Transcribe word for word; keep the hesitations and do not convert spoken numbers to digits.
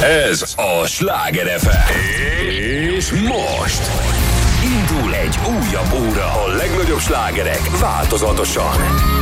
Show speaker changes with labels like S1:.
S1: Ez a Sláger ef em. És most indul egy újabb óra. A legnagyobb slágerek változatosan.